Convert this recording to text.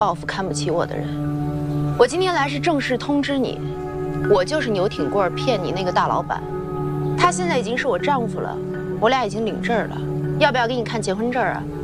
报复看不起我的人。我今天来是正式通知你，我就是牛挺棍骗你那个大老板，他现在已经是我丈夫了，我俩已经领证了，要不要给你看结婚证啊？